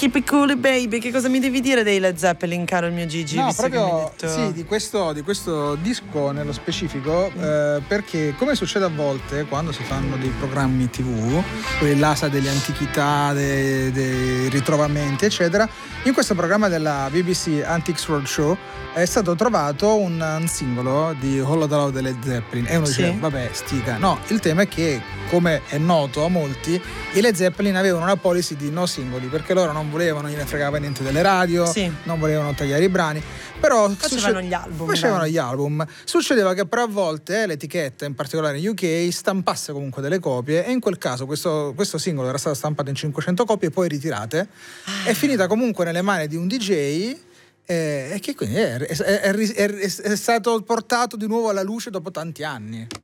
Keep it cool baby, che cosa mi devi dire dei Led Zeppelin, caro il mio Gigi? No, visto proprio che mi hai detto... sì, di questo disco nello specifico, perché come succede a volte quando si fanno dei programmi TV, quelli l'asa delle antichità, dei ritrovamenti eccetera, in questo programma della BBC Antiques Roadshow è stato trovato un singolo di All Out Loud delle Zeppelin e uno dice vabbè stica. No, il tema è che, come è noto a molti, i Led Zeppelin avevano una policy di no singoli, perché loro non volevano, gliene fregava niente delle radio, non volevano tagliare i brani, però facevano gli album. Succedeva che però a volte l'etichetta, in particolare in UK, stampasse comunque delle copie, e in quel caso questo singolo era stato stampato in 500 copie poi ritirate, è finita comunque nelle mani di un DJ e che quindi è stato portato di nuovo alla luce dopo tanti anni.